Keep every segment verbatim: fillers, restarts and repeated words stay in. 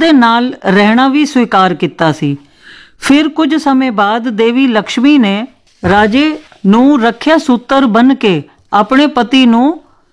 ਦੇ ਨਾਲ ਰਹਿਣਾ ਵੀ ਸਵੀਕਾਰ ਕੀਤਾ ਸੀ। ਫਿਰ ਕੁਝ ਸਮੇਂ ਬਾਅਦ ਦੇਵੀ ਲక్ష్ਮੀ ਨੇ ਰਾਜੇ ਨੂੰ ਰੱਖਿਆ ਸੂਤਰ ਬਣ ਕੇ ਆਪਣੇ ਪਤੀ ਨੂੰ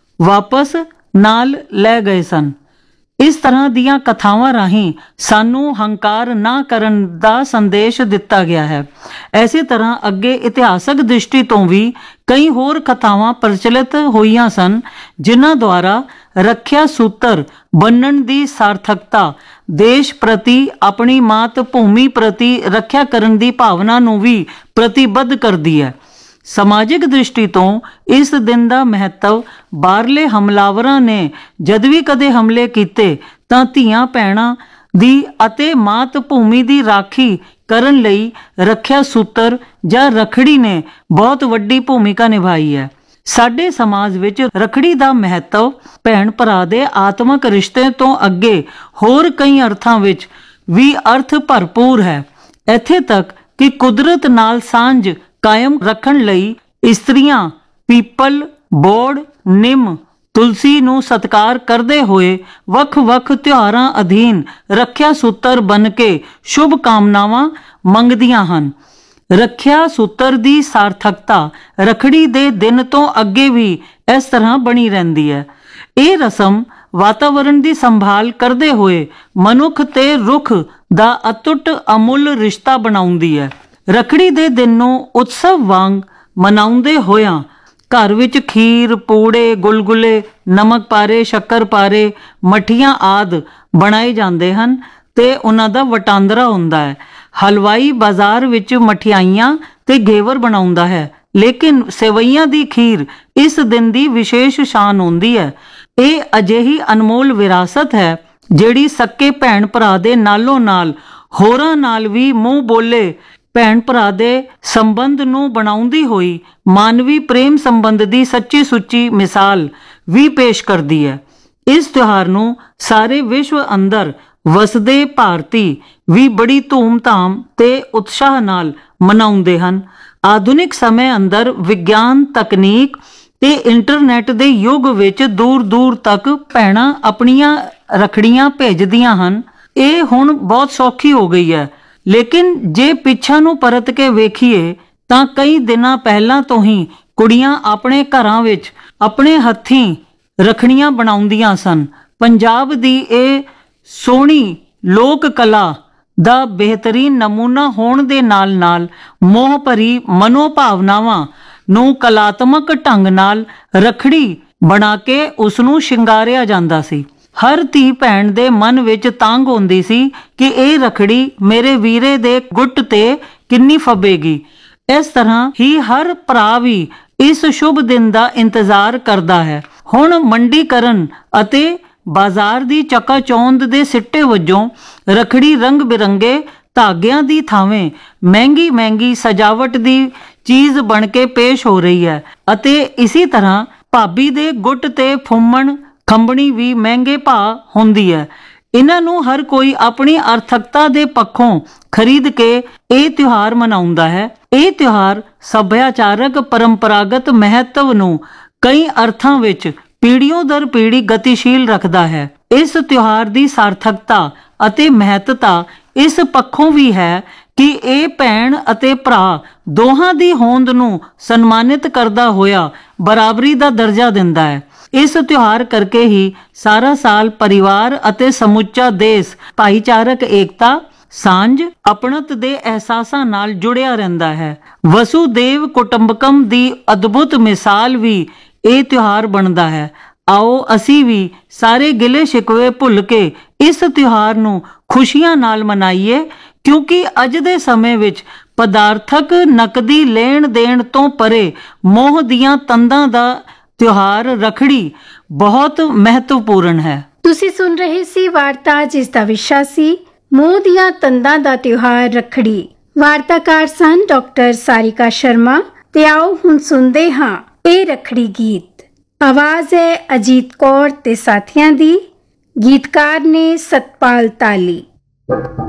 ਵਾਪਸ ਨਾਲ ਲੈ ਗਏ ਸਨ। ਇਸ ਤਰ੍ਹਾਂ ਦੀਆਂ ਕਥਾਵਾਂ ਰਾਹੀਂ ਸਾਨੂੰ ਹੰਕਾਰ ਨਾ ਕਰਨ ਦਾ ਸੰਦੇਸ਼ ਦਿੱਤਾ ਗਿਆ ਹੈ। ਐਸੇ ਤਰ੍ਹਾਂ ਅੱਗੇ ਇਤਿਹਾਸਕ ਦ੍ਰਿਸ਼ਟੀ ਤੋਂ ਵੀ ਕਈ ਹੋਰ ਕਥਾਵਾਂ ਪ੍ਰਚਲਿਤ ਹੋਈਆਂ ਸਨ, ਜਿਨ੍ਹਾਂ ਦੁਆਰਾ ਰੱਖਿਆ ਸੂਤਰ ਬੰਨਣ ਦੀ ਸਾਰਥਕਤਾ ਦੇਸ਼ ਪ੍ਰਤੀ, ਆਪਣੀ ਮਾਤ ਭੂਮੀ ਪ੍ਰਤੀ ਰੱਖਿਆ ਕਰਨ ਦੀ ਭਾਵਨਾ ਨੂੰ ਵੀ ਪ੍ਰਤੀਬੱਧ ਕਰਦੀ ਹੈ। ਸਮਾਜਿਕ ਦ੍ਰਿਸ਼ਟੀ ਤੋਂ ਇਸ ਦਿਨ ਦਾ ਮਹੱਤਵ ਬਾਹਰਲੇ ਹਮਲਾਵਰਾਂ ਨੇ ਜਦ ਵੀ ਕਦੇ ਹਮਲੇ ਕੀਤੇ ਤਾਂ ਧੀਆਂ ਭੈਣਾਂ ਦੀ ਅਤੇ ਮਾਤ ਭੂਮੀ ਦੀ ਰਾਖੀ ਕਰਨ ਲਈ ਰੱਖਿਆ ਸੂਤਰ ਜਾਂ ਰੱਖੜੀ ਨੇ ਬਹੁਤ ਵੱਡੀ ਭੂਮਿਕਾ ਨਿਭਾਈ ਹੈ। ਸਾਡੇ ਸਮਾਜ ਵਿੱਚ ਰੱਖੜੀ ਦਾ ਮਹੱਤਵ ਭੈਣ ਭਰਾ ਦੇ ਆਤਮਿਕ ਰਿਸ਼ਤੇ ਤੋਂ ਅੱਗੇ ਹੋਰ ਕਈ ਅਰਥਾਂ ਵਿੱਚ ਵੀ ਅਰਥ ਭਰਪੂਰ ਹੈ। ਇੱਥੇ ਤੱਕ ਕਿ ਕੁਦਰਤ ਨਾਲ ਸਾਂਝ ਕਾਇਮ ਰੱਖਣ ਲਈ ਇਸਤਰੀਆਂ ਪੀਪਲ, ਬੋੜ, ਨਿੰਮ, ਤੁਲਸੀ ਨੂੰ ਸਤਿਕਾਰ ਕਰਦੇ ਹੋਏ ਵੱਖ-ਵੱਖ ਤਿਉਹਾਰਾਂ ਅਧੀਨ ਰੱਖਿਆ ਸੂਤਰ ਬਣ ਕੇ ਸ਼ੁਭ ਕਾਮਨਾਵਾਂ ਮੰਗਦੀਆਂ ਹਨ। ਰੱਖਿਆ ਸੂਤਰ ਦੀ ਸਾਰਥਕਤਾ ਰੱਖੜੀ ਦੇ ਦਿਨ ਤੋਂ ਅੱਗੇ ਵੀ ਇਸ ਤਰ੍ਹਾਂ ਬਣੀ ਰਹਿੰਦੀ ਹੈ। ਇਹ ਰਸਮ ਵਾਤਾਵਰਣ ਦੀ ਸੰਭਾਲ ਕਰਦੇ ਹੋਏ ਮਨੁੱਖ ਤੇ ਰੁੱਖ ਦਾ ਅਟੁੱਟ ਅਮੁੱਲ ਰਿਸ਼ਤਾ ਬਣਾਉਂਦੀ ਹੈ। ਰੱਖੜੀ ਦੇ ਦਿਨ ਨੂੰ ਉਤਸਵ ਵਾਂਗ ਮਨਾਉਂਦੇ ਹੋਇਆਂ ਘਰ ਵਿੱਚ ਖੀਰ, ਪੂੜੇ, ਗੁਲਗੁਲੇ, ਨਮਕ ਪਾਰੇ, ਸ਼ੱਕਰ ਪਾਰੇ, ਮੱਠੀਆਂ ਆਦਿ ਬਣਾਏ ਜਾਂਦੇ ਹਨ ਤੇ ਉਹਨਾਂ ਦਾ ਵਟਾਂਦਰਾ ਹੁੰਦਾ ਹੈ। ਹਲਵਾਈ ਬਾਜ਼ਾਰ ਵਿੱਚ ਮਠਿਆਈਆਂ ਤੇ ਘੇਵਰ ਬਣਾਉਂਦਾ ਹੈ, ਲੇਕਿਨ ਸੇਵਈਆਂ ਦੀ ਖੀਰ ਇਸ ਦਿਨ ਦੀ ਵਿਸ਼ੇਸ਼ ਸ਼ਾਨ ਹੁੰਦੀ ਹੈ। ਇਹ ਅਜਿਹੀ ਅਨਮੋਲ ਵਿਰਾਸਤ ਹੈ ਜਿਹੜੀ ਸਕੇ ਭੈਣ ਭਰਾ ਦੇ ਨਾਲੋਂ ਨਾਲ ਹੋਰਾਂ ਨਾਲ ਵੀ ਮੂੰਹ ਬੋਲੇ ਭੈਣ ਭਰਾ ਦੇ ਸੰਬੰਧ ਨੂੰ ਬਣਾਉਂਦੀ ਹੋਈ ਮਾਨਵੀ ਪ੍ਰੇਮ ਸੰਬੰਧ ਦੀ ਸੱਚੀ ਸੁੱਚੀ ਮਿਸਾਲ ਵੀ ਪੇਸ਼ ਕਰਦੀ ਹੈ। ਇਸ ਤਿਉਹਾਰ ਨੂੰ ਸਾਰੇ ਵਿਸ਼ਵ ਅੰਦਰ ਵਸਦੇ ਭਾਰਤੀ ਵੀ ਬੜੀ ਧੂਮ-ਧਾਮ ਤੇ ਉਤਸ਼ਾਹ ਨਾਲ ਮਨਾਉਂਦੇ ਹਨ। ਆਧੁਨਿਕ ਸਮੇਂ ਅੰਦਰ ਵਿਗਿਆਨ, ਤਕਨੀਕ ਤੇ ਇੰਟਰਨੈਟ ਦੇ ਯੁੱਗ ਵਿੱਚ ਦੂਰ ਦੂਰ ਤੱਕ ਭੈਣਾਂ ਆਪਣੀਆਂ ਰੱਖੜੀਆਂ ਭੇਜਦੀਆਂ ਹਨ। ਇਹ ਹੁਣ ਬਹੁਤ ਸੌਖੀ ਹੋ ਗਈ ਹੈ, ਲੇਕਿਨ ਜੇ ਪਿੱਛਾ ਨੂੰ ਪਰਤ ਕੇ ਵੇਖੀਏ ਤਾਂ ਕਈ ਦਿਨਾਂ ਪਹਿਲਾਂ ਤੋਂ ਹੀ ਕੁੜੀਆਂ ਆਪਣੇ ਘਰਾਂ ਵਿੱਚ ਆਪਣੇ ਹੱਥੀਂ ਰੱਖੜੀਆਂ ਬਣਾਉਂਦੀਆਂ ਸਨ। ਪੰਜਾਬ ਦੀ ਇਹ ਸੋਹਣੀ ਲੋਕ ਕਲਾ ਦਾ ਬਿਹਤਰੀਨ ਨਮੂਨਾ ਹੋਣ ਦੇ ਨਾਲ ਨਾਲ ਮੋਹ ਭਰੀ ਮਨੋਭਾਵਨਾਵਾਂ ਨੂੰ ਕਲਾਤਮਕ ਢੰਗ ਨਾਲ ਰੱਖੜੀ ਬਣਾ ਕੇ ਉਸ ਨੂੰ ਸ਼ਿੰਗਾਰਿਆ ਜਾਂਦਾ ਸੀ। ਹਰ ਧੀ ਭੈਣ ਦੇ ਮਨ ਵਿੱਚ ਤਾਂਘ ਹੁੰਦੀ ਸੀ ਕਿ ਇਹ ਰੱਖੜੀ ਮੇਰੇ ਵੀਰੇ ਦੇ ਗੁੱਟ ਤੇ ਕਿੰਨੀ ਫੱਬੇਗੀ। ਇਸ ਤਰ੍ਹਾਂ ਹੀ ਹਰ ਭਰਾ ਵੀ ਇਸ ਸ਼ੁਭ ਦਿਨ ਦਾ ਇੰਤਜ਼ਾਰ ਕਰਦਾ ਹੈ। ਹੁਣ ਮੰਡੀਕਰਨ ਅਤੇ ਬਾਜ਼ਾਰ ਦੀ ਚਕਾਚੌਂਧ ਦੇ ਸਿੱਟੇ ਵਜੋਂ ਰੱਖੜੀ ਰੰਗ ਬਿਰੰਗੇ ਧਾਗਿਆਂ ਦੀ ਥਾਵੇਂ ਮਹਿੰਗੀ ਮਹਿੰਗੀ ਸਜਾਵਟ ਦੀ ਚੀਜ਼ ਬਣ ਕੇ ਪੇਸ਼ ਹੋ ਰਹੀ ਹੈ ਅਤੇ ਇਸੇ ਤਰ੍ਹਾਂ ਭਾਬੀ ਦੇ ਗੁੱਟ ਤੇ ਫੁੰਮਣ ਖੰਬਣੀ ਵੀ ਮਹਿੰਗੇ ਭਾਅ ਹੁੰਦੀ ਹੈ। ਇਹਨਾਂ ਨੂੰ ਹਰ ਕੋਈ ਆਪਣੀ ਆਰਥਿਕਤਾ ਦੇ ਪੱਖੋਂ ਖਰੀਦ ਕੇ ਇਹ ਤਿਉਹਾਰ ਮਨਾਉਂਦਾ ਹੈ। ਇਹ ਤਿਉਹਾਰ ਸੱਭਿਆਚਾਰਕ ਪਰੰਪਰਾਗਤ ਮਹੱਤਵ ਨੂੰ ਕਈ ਅਰਥਾਂ ਵਿੱਚ ਪੀੜ੍ਹੀਓਂ ਦਰ ਪੀੜ੍ਹੀ ਗਤੀਸ਼ੀਲ ਰੱਖਦਾ ਹੈ। ਇਸ ਤਿਉਹਾਰ ਦੀ ਸਾਰਥਕਤਾ ਅਤੇ ਮਹੱਤਤਾ ਇਸ ਪੱਖੋਂ ਵੀ ਹੈ ਕਿ ਇਹ ਭੈਣ ਅਤੇ ਭਰਾ ਦੋਹਾਂ ਦੀ ਹੋਂਦ ਨੂੰ ਸਨਮਾਨਿਤ ਕਰਦਾ ਹੋਇਆ ਬਰਾਬਰੀ ਦਾ ਦਰਜਾ ਦਿੰਦਾ ਹੈ। ਇਸ ਤਿਉਹਾਰ ਕਰਕੇ ਹੀ ਸਾਰਾ ਸਾਲ ਪਰਿਵਾਰ ਅਤੇ ਸਮੁੱਚਾ ਦੇਸ਼ ਭਾਈਚਾਰਕ ਏਕਤਾ, ਸਾਂਝ, ਅਪਣਤ ਦੇ ਅਹਿਸਾਸਾਂ ਨਾਲ ਜੁੜਿਆ ਰਹਿੰਦਾ ਹੈ। ਵਸੂਦੇਵ ਕੁਟੰਬਕਮ ਦੀ ਅਦਭੁਤ ਮਿਸਾਲ ਵੀ ਇਹ ਤਿਉਹਾਰ ਬਣਦਾ ਹੈ। ਆਓ ਅਸੀਂ ਵੀ ਸਾਰੇ ਗਿਲੇ ਸ਼ਿਕਵੇ ਭੁੱਲ ਕੇ ਇਸ ਤਿਉਹਾਰ ਨੂੰ ਖੁਸ਼ੀਆਂ ਨਾਲ ਮਨਾਈਏ, ਕਿਉਂਕਿ ਅੱਜ ਦੇ ਸਮੇਂ ਵਿੱਚ ਪਦਾਰਥਕ ਨਕਦੀ ਲੈਣ ਦੇਣ ਤੋਂ ਪਰੇ ਮੋਹ ਦੀਆਂ ਤੰਦਾਂ ਦਾ ਤਿਉਹਾਰ ਰੱਖੜੀ ਬਹੁਤ ਮਹੱਤਵਪੂਰਨ ਹੈ। ਤੁਸੀਂ ਸੁਣ ਰਹੇ ਸੀ ਵਾਰਤਾ ਜਿਸ ਦਾ ਵਿਸ਼ਾ ਸੀ ਮੋਹ ਦੀਆਂ ਤੰਦਾਂ ਦਾ ਤਿਉਹਾਰ ਰੱਖੜੀ। ਵਾਰਤਾਕਾਰ ਸਨ ਡਾਕਟਰ ਸਾਰਿਕਾ ਸ਼ਰਮਾ। ਤੇ ਆਓ ਹੁਣ ਸੁਣਦੇ ਹਾਂ ਇਹ ਰੱਖੜੀ ਗੀਤ। ਆਵਾਜ਼ ਹੈ ਅਜੀਤ ਕੌਰ ਤੇ ਸਾਥੀਆਂ ਦੀ, ਗੀਤਕਾਰ ਨੇ ਸਤਪਾਲ ਤਾਲੀ।